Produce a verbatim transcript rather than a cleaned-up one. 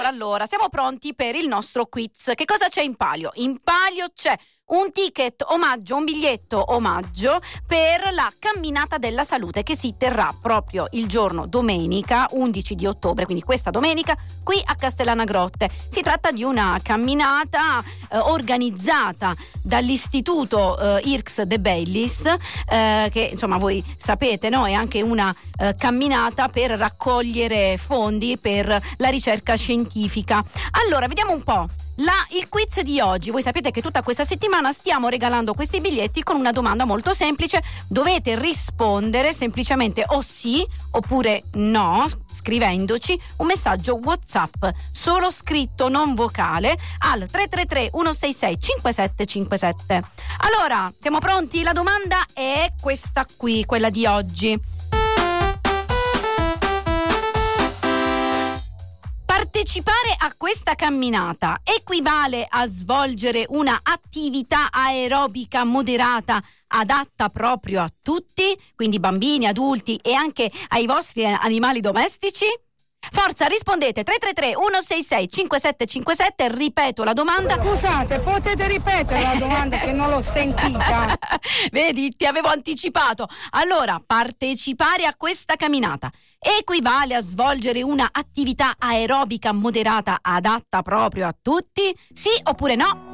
Allora, allora, siamo pronti per il nostro quiz. Che cosa c'è in palio? In palio c'è un ticket omaggio, un biglietto omaggio per la camminata della salute che si terrà proprio il giorno domenica undici di ottobre, quindi questa domenica qui a Castellana Grotte. Si tratta di una camminata eh, organizzata dall'istituto eh, I R C S De Bellis, eh, che insomma voi sapete, no? È anche una eh, camminata per raccogliere fondi per la ricerca scientifica. Allora, vediamo un po'. La, il quiz di oggi, voi sapete che tutta questa settimana stiamo regalando questi biglietti con una domanda molto semplice. Dovete rispondere semplicemente o sì oppure no, scrivendoci un messaggio WhatsApp solo scritto, non vocale, al tre tre tre uno sei sei cinque sette cinque sette. Allora, siamo pronti? La domanda è questa qui, quella di oggi. Partecipare a questa camminata equivale a svolgere una attività aerobica moderata adatta proprio a tutti, quindi bambini, adulti e anche ai vostri animali domestici? Forza, rispondete tre tre tre uno sei sei cinque sette cinque sette. Ripeto la domanda. Scusate, potete ripetere la domanda che non l'ho sentita? Vedi, ti avevo anticipato. Allora, partecipare a questa camminata equivale a svolgere una attività aerobica moderata adatta proprio a tutti? Sì oppure no?